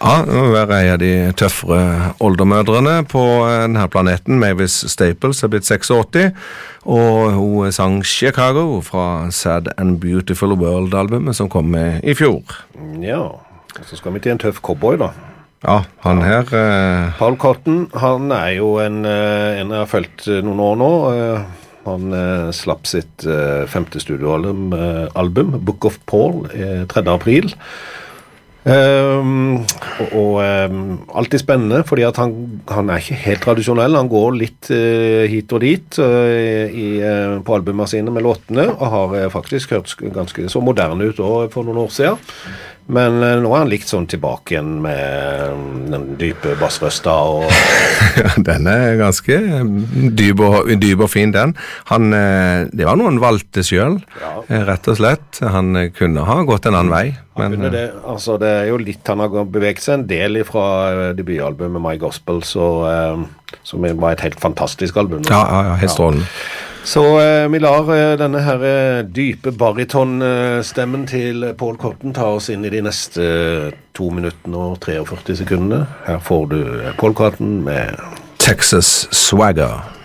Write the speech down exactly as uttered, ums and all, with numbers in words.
Ja, nå er jeg av de tøffere oldermødrene på denne planeten. Mavis Staples er blitt seksogåtti, og hun sang Chicago fra Sad and Beautiful World-albumet som kom med i fjor. Ja, så skal vi til en tøff cowboy da. Ja, han her... Eh... Paul Cotton, han er jo en, en jeg har følt noen år nå. Han eh, slapp sitt eh, femte studioalbum, eh, album, Book of Paul, eh, tredje april. Um, og, og um, alltid spennende fordi at han, han er ikke helt tradisjonell, han går litt uh, hit og dit uh, i, uh, på albumene sine med låtene, og har uh, faktisk hørt ganske så moderne ut også for noen år siden, men uh, nå er han likt sånn tilbake igjen med um, den dype bassrøsta og... Ja, den er ganske dyp og, dyp og fin den. Han, uh, det var noe han valgte selv, ja. uh, rett og slett. Han uh, kunne ha gått en annen vei. Men, uh, det, altså det er jo litt, han har beveget seg en del fra uh, debutalbumet My Gospel, så, uh, som var et helt fantastisk album. Ja, ja, ja, helt strålende. Ja. Så uh, vi lar uh, denne her uh, dype baritonstemmen uh, til Paul Cotton ta oss inn i de neste uh, to minuttene og treogførti sekundene. Her får du uh, Paul Cotton med Texas Swagger.